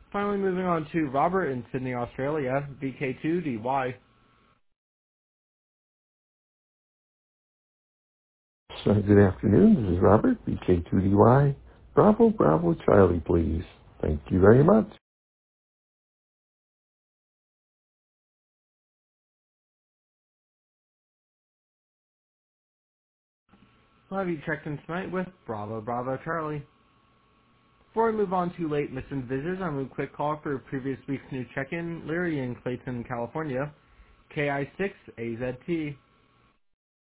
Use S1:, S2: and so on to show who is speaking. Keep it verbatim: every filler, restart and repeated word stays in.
S1: Finally, moving on to Robert in Sydney, Australia, V K two D Y.
S2: So, good afternoon. This is Robert, B K two D Y. Bravo, Bravo, Charlie, please. Thank you very much.
S1: We'll have you checked in tonight with Bravo, Bravo, Charlie. Before we move on to late missing visitors, I'm going to quick call for previous week's new check-in, Larry in Clayton, California, K I six A Z T.